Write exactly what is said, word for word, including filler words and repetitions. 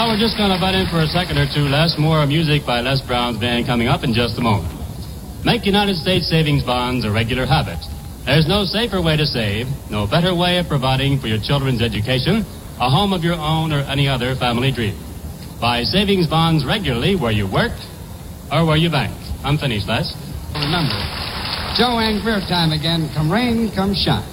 Well, we're just going to butt in for a second or two, Les. More music by Les Brown's band coming up in just a moment. Make United States savings bonds a regular habit. There's no safer way to save, no better way of providing for your children's education, a home of your own, or any other family dream. Buy savings bonds regularly where you work or where you bank. I'm finished, Les. Remember, Joe Ann Greer time again. Come rain, come shine.